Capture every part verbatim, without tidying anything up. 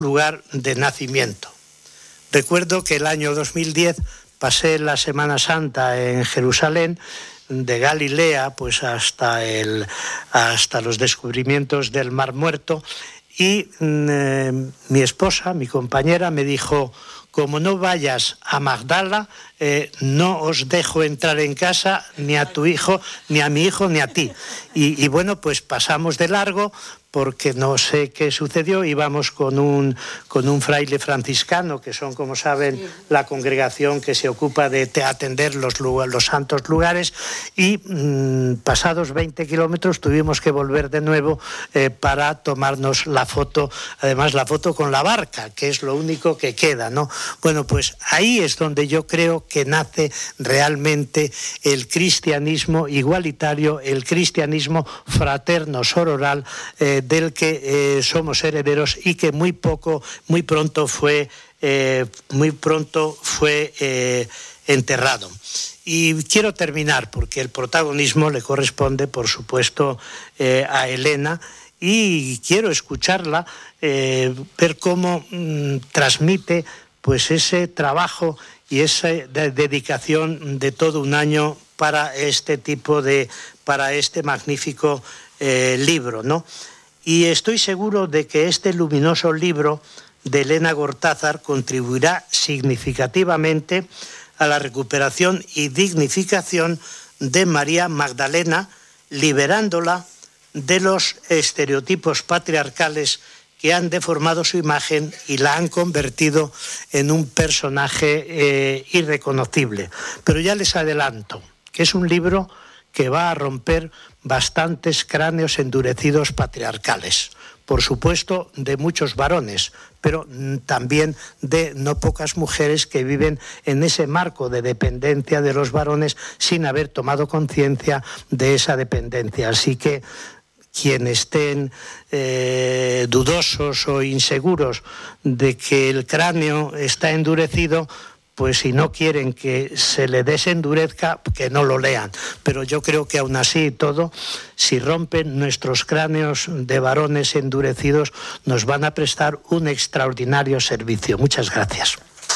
lugar de nacimiento. Recuerdo que el año dos mil diez pasé la Semana Santa en Jerusalén, de Galilea pues hasta, el, hasta los descubrimientos del Mar Muerto, y eh, mi esposa, mi compañera, me dijo: como no vayas a Magdala, eh, no os dejo entrar en casa ni a tu hijo, ni a mi hijo, ni a ti. Y, y bueno, pues pasamos de largo, porque no sé qué sucedió. Íbamos con un, con un fraile franciscano, que son, como saben, sí, la congregación que se ocupa de atender los, los santos lugares, y mmm, pasados veinte kilómetros tuvimos que volver de nuevo eh, para tomarnos la foto, además la foto con la barca, que es lo único que queda, ¿no? Bueno, pues ahí es donde yo creo que nace realmente el cristianismo igualitario, el cristianismo fraterno, sororal, eh, del que eh, somos herederos, y que muy poco, muy pronto fue, eh, muy pronto fue eh, enterrado. Y quiero terminar, porque el protagonismo le corresponde, por supuesto, eh, a Elena, y quiero escucharla, eh, ver cómo mmm, transmite pues ese trabajo y esa de dedicación de todo un año para este tipo de, para este magnífico eh, libro, ¿no? Y estoy seguro de que este luminoso libro de Elena Gortázar contribuirá significativamente a la recuperación y dignificación de María Magdalena, liberándola de los estereotipos patriarcales que han deformado su imagen y la han convertido en un personaje eh, irreconocible. Pero ya les adelanto que es un libro que va a romper bastantes cráneos endurecidos patriarcales, por supuesto de muchos varones, pero también de no pocas mujeres que viven en ese marco de dependencia de los varones sin haber tomado conciencia de esa dependencia. Así que quienes estén eh, dudosos o inseguros de que el cráneo está endurecido, pues si no quieren que se le desendurezca, que no lo lean. Pero yo creo que aún así y todo, si rompen nuestros cráneos de varones endurecidos, nos van a prestar un extraordinario servicio. Muchas gracias.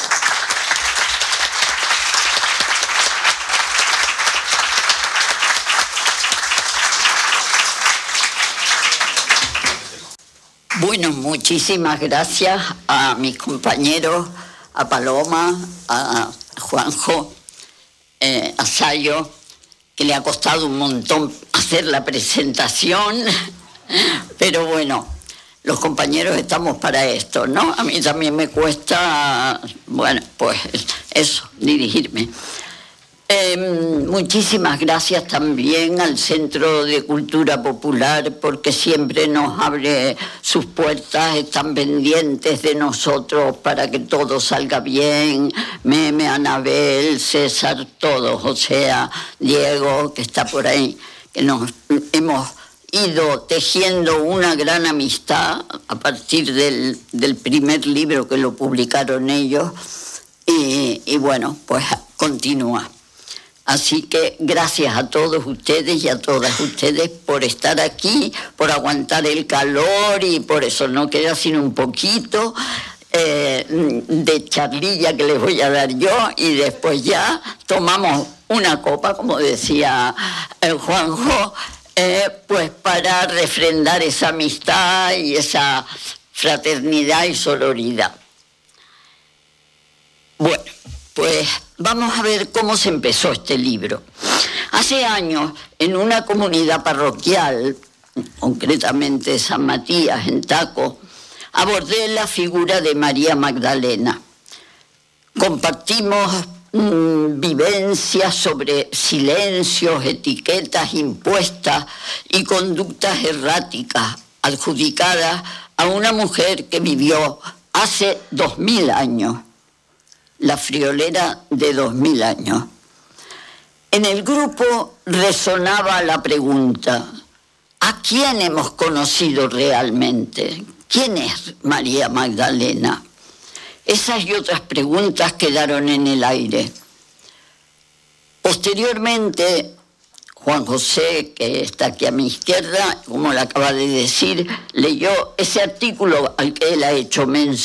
Bueno, muchísimas gracias a mis compañeros, a Paloma, a Juanjo, eh, a Sayo, que le ha costado un montón hacer la presentación, pero bueno, los compañeros estamos para esto, ¿no? A mí también me cuesta, bueno, pues eso, dirigirme. Eh, muchísimas gracias también al Centro de Cultura Popular, porque siempre nos abre sus puertas, están pendientes de nosotros para que todo salga bien. Meme, Anabel, César, todos, o sea, Diego, que está por ahí, que nos hemos ido tejiendo una gran amistad a partir del, del primer libro que lo publicaron ellos, y, y bueno, pues continúa. Así que gracias a todos ustedes y a todas ustedes por estar aquí, por aguantar el calor, y por eso no queda sino un poquito eh, de charlilla que les voy a dar yo, y después ya tomamos una copa, como decía el Juanjo, eh, pues para refrendar esa amistad y esa fraternidad y sororidad. Bueno, pues vamos a ver cómo se empezó este libro. Hace años, en una comunidad parroquial, concretamente San Matías, en Taco, abordé la figura de María Magdalena. Compartimos mmm, vivencias sobre silencios, etiquetas impuestas y conductas erráticas adjudicadas a una mujer que vivió hace dos mil años. La friolera de dos mil años. En el grupo resonaba la pregunta: ¿a quién hemos conocido realmente? ¿Quién es María Magdalena? Esas y otras preguntas quedaron en el aire. Posteriormente, Juan José, que está aquí a mi izquierda, como le acaba de decir, leyó ese artículo al que él ha hecho mención.